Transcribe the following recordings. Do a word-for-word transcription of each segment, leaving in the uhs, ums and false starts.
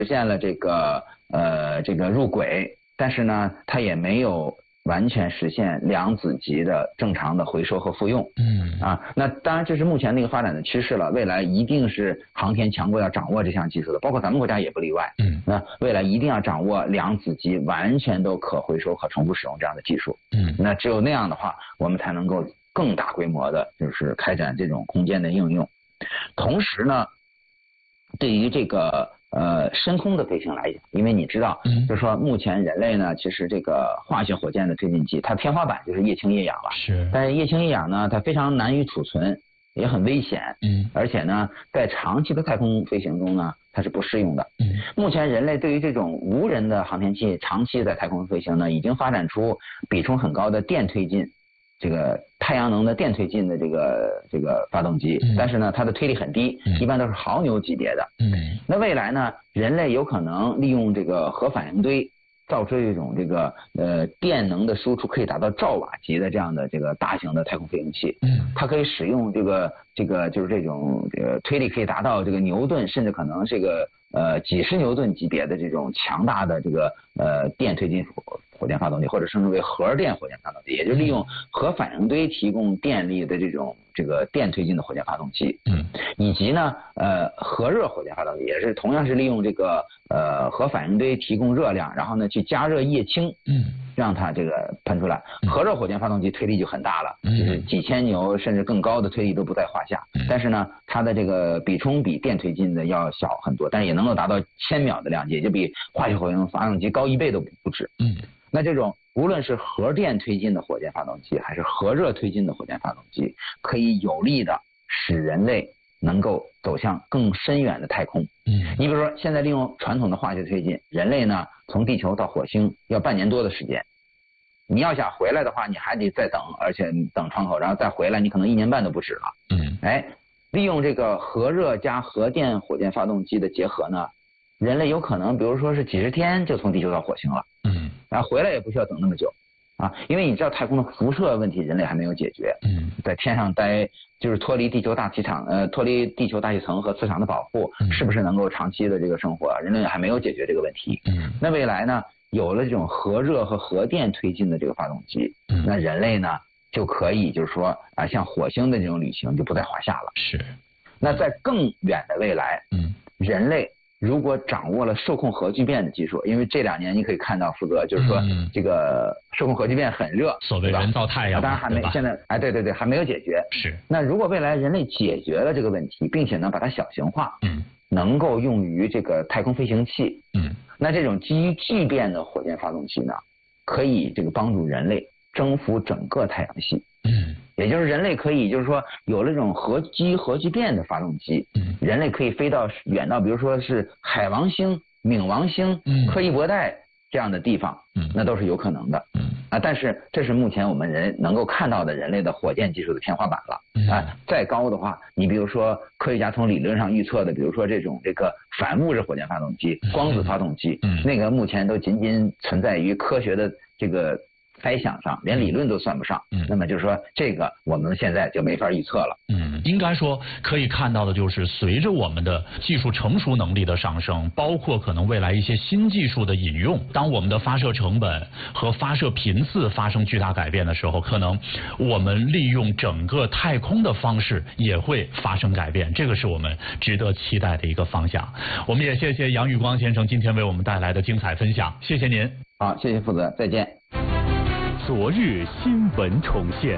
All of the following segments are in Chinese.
实现了这个呃这个入轨，但是呢，它也没有完全实现量子级的正常的回收和复用。 嗯啊，那当然这是目前那个发展的趋势了，未来一定是航天强国要掌握这项技术的，包括咱们国家也不例外。 嗯， 那未来一定要掌握量子级完全都可回收、可重复使用这样的技术。 嗯， 那只有那样的话，我们才能够更大规模的，就是开展这种空间的应用。同时呢，对于这个呃深空的飞行来讲，因为你知道， 嗯， 就是说目前人类呢，其实这个化学火箭的推进剂，它天花板就是液氢液氧了。 是。 但是液氢液氧呢，它非常难以储存，也很危险。 嗯。 而且呢，在长期的太空飞行中呢，它是不适用的。 嗯。目前人类对于这种无人的航天器长期在太空飞行呢，已经发展出比重很高的电推进。这个太阳能的电推进的这个这个发动机， 嗯、 但是呢，它的推力很低， 嗯、 一般都是毫牛级别的。 嗯， 那未来呢，人类有可能利用这个核反应堆，造出一种这个呃电能的输出可以达到兆瓦级的这样的这个大型的太空飞行器。 嗯， 它可以使用这个这个就是这种这个推力可以达到这个牛顿，甚至可能这个呃几十牛顿级别的这种强大的这个呃电推进火箭发动机，或者称之为核电火箭发动机，也就是利用核反应堆提供电力的这种这个电推进的火箭发动机。 嗯， 以及呢呃核热火箭发动机也是同样是利用这个呃核反应堆提供热量，然后呢去加热液氢， 嗯， 让它这个喷出来。核热火箭发动机推力就很大了，就是几千牛甚至更高的推力都不在话下。但是呢，它的这个比冲比电推进的要小很多，但是也能够达到千秒的量级，也就比化学火箭发动机高一倍都不止。 嗯。 那这种无论是核电推进的火箭发动机，还是核热推进的火箭发动机，可以有力的使人类能够走向更深远的太空。 嗯， 你比如说，现在利用传统的化学推进，人类呢从地球到火星要半年多的时间。你要想回来的话，你还得再等，而且等窗口，然后再回来，你可能一年半都不止了。 嗯， 哎，利用这个核热加核电火箭发动机的结合呢，人类有可能，比如说是几十天就从地球到火星了。 嗯， 然后回来也不需要等那么久，啊，因为你知道太空的辐射问题，人类还没有解决。 嗯， 在天上待，就是脱离地球大气场，呃，脱离地球大气层和磁场的保护， 嗯、 是不是能够长期的这个生活？人类还没有解决这个问题。 嗯， 那未来呢，有了这种核热和核电推进的这个发动机， 嗯， 那人类呢就可以就是说啊，像火星的这种旅行就不在话下了。 是。 那在更远的未来， 嗯，人类如果掌握了受控核聚变的技术，因为这两年你可以看到，福哥就是说，这个受控核聚变很热， 所谓人造太阳， 当然还没现在哎，对对对，还没有解决。 是。 那如果未来人类解决了这个问题，并且呢把它小型化， 嗯， 能够用于这个太空飞行器， 嗯， 那这种基于聚变的火箭发动机呢，可以这个帮助人类征服整个太阳系。 嗯， 也就是人类可以，就是说有了这种核基于核聚变的发动机， 嗯， 人类可以飞到远到，比如说是海王星、冥王星、 嗯、 柯伊伯带这样的地方， 嗯， 那都是有可能的。 嗯， 啊，但是这是目前我们人能够看到的人类的火箭技术的天花板了。 嗯、 啊，再高的话，你比如说科学家从理论上预测的，比如说这种这个反物质火箭发动机、光子发动机， 嗯， 那个目前都仅仅存在于科学的这个猜想上，连理论都算不上。 嗯， 那么就是说，这个我们现在就没法预测了。 嗯，应该说可以看到的就是，随着我们的技术成熟能力的上升，包括可能未来一些新技术的引用，当我们的发射成本和发射频次发生巨大改变的时候，可能我们利用整个太空的方式也会发生改变，这个是我们值得期待的一个方向。我们也谢谢杨宇光先生今天为我们带来的精彩分享，谢谢您。 好，谢谢负责，再见。 昨日新闻重现，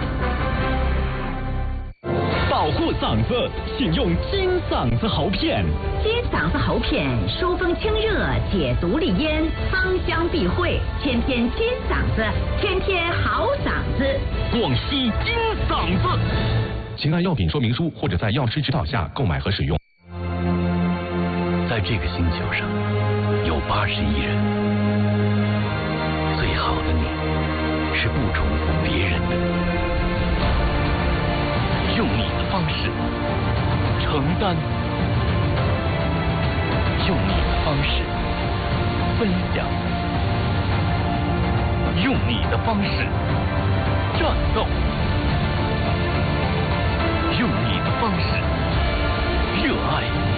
保护嗓子，请用金嗓子喉片。 金嗓子喉片疏风清热，解毒利咽，芳香避秽，天天金嗓子，天天好嗓子。 广西金嗓子，请按药品说明书或者在药师指导下购买和使用。 在这个星球上，有八十亿人，最好的你。是不重复别人的，用你的方式承担，用你的方式分享，用你的方式战斗，用你的方式热爱。